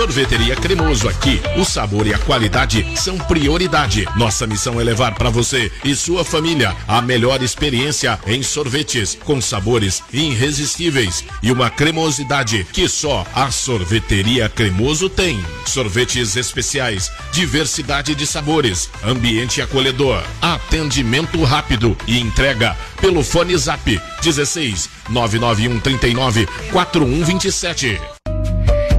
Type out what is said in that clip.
Sorveteria Cremoso, aqui o sabor e a qualidade são prioridade. Nossa missão é levar para você e sua família a melhor experiência em sorvetes com sabores irresistíveis e uma cremosidade que só a Sorveteria Cremoso tem. Sorvetes especiais, diversidade de sabores, ambiente acolhedor, atendimento rápido e entrega pelo fone Zap 16 991 39 4127.